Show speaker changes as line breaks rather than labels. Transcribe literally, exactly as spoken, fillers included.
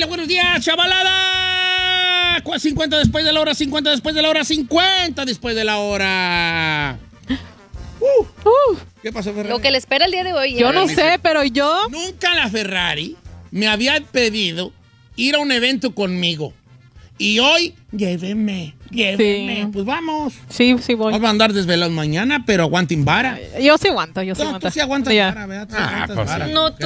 familia, buenos días, chavalada. cincuenta después de la hora, cincuenta después de la hora, cincuenta después de la hora. Uh, uh. ¿Qué pasó, Ferrari?
Lo que le espera el día de hoy.
Yo
¿eh?
no sé, pero yo...
Nunca la Ferrari me había pedido ir a un evento conmigo. Y hoy, llévenme, llévenme.
Sí.
Pues vamos.
Sí, sí voy.
Vamos a andar desvelados mañana, pero aguanten vara.
Yo sí aguanto, yo sí
No,
aguanto.
tú sí aguantas
Ya.
vara, ¿verdad? Tú
Ah,
aguantas
pues sí.
vara.
No,